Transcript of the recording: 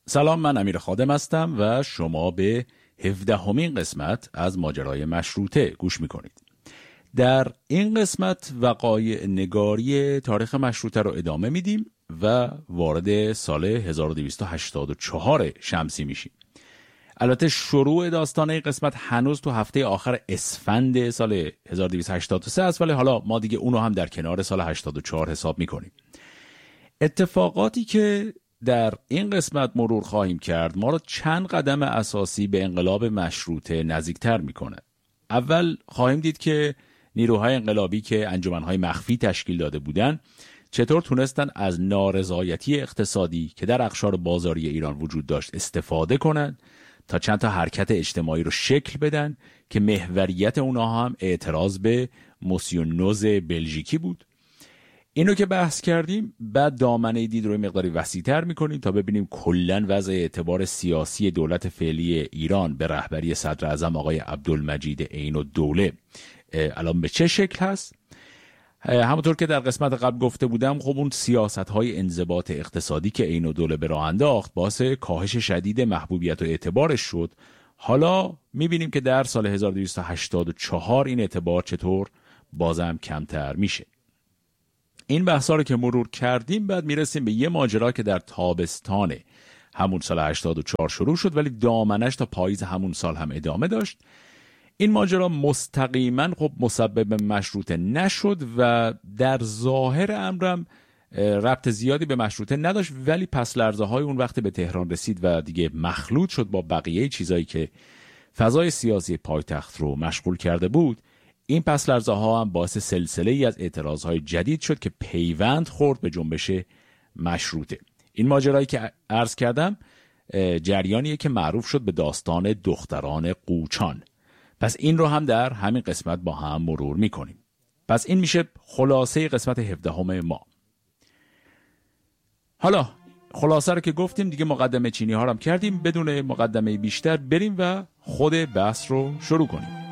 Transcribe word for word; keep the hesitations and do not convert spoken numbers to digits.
سلام، من امیر خادم هستم و شما به هفدهمین قسمت از ماجرای مشروطه گوش میکنید. در این قسمت وقایع نگاری تاریخ مشروطه رو ادامه میدیم و وارد سال هزار و دویست و هشتاد و چهار شمسی میشیم. البته شروع داستان این قسمت هنوز تو هفته آخر اسفند سال هزار و دویست و هشتاد و سه است، ولی حالا ما دیگه اونو هم در کنار سال هشتاد و چهار حساب میکنیم. اتفاقاتی که در این قسمت مرور خواهیم کرد ما را چند قدم اساسی به انقلاب مشروطه نزدیکتر میکنه. اول خواهیم دید که نیروهای انقلابی که انجمنهای مخفی تشکیل داده بودند چطور تونستن از نارضایتی اقتصادی که در اقشار بازاری ایران وجود داشت استفاده کنند تا چند تا حرکت اجتماعی رو شکل بدن که محوریت اونها هم اعتراض به موسیونوز بلژیکی بود. اینو که بحث کردیم، بعد دامنه دید رو مقداری وسیع‌تر می‌کنیم تا ببینیم کلاً وضع اعتبار سیاسی دولت فعلی ایران به رهبری صدر اعظم آقای عبدالمجید عین الدوله الان به چه شکل هست. همونطور که در قسمت قبل گفته بودم، خب اون سیاست‌های انضباط اقتصادی که عین الدوله به راه انداخت باعث کاهش شدید محبوبیت و اعتبارش شد. حالا می‌بینیم که در سال هزار و دویست و هشتاد و چهار این اعتبار چطور بازم کمتر میشه. این بحثا رو که مرور کردیم، بعد میرسیم به یه ماجرا که در تابستان همون سال هشتاد و چهار شروع شد ولی دامنش تا پاییز همون سال هم ادامه داشت. این ماجرا مستقیما خب مسبب مشروطه نشد و در ظاهر امرم ربط زیادی به مشروطه نداشت، ولی پس لرزه های اون وقتی به تهران رسید و دیگه مخلوط شد با بقیه چیزایی که فضای سیاسی پایتخت رو مشغول کرده بود، این پس لرزه ها هم باعث سلسله ای از اعتراض های جدید شد که پیوند خورد به جنبش مشروطه. این ماجرایی که عرض کردم جریانیه که معروف شد به داستان دختران قوچان. پس این رو هم در همین قسمت با هم مرور میکنیم. پس این میشه خلاصه قسمت هفدهم ما. حالا خلاصه رو که گفتیم دیگه، مقدمه چینی ها رو هم کردیم، بدون مقدمه بیشتر بریم و خود بحث رو شروع کنیم.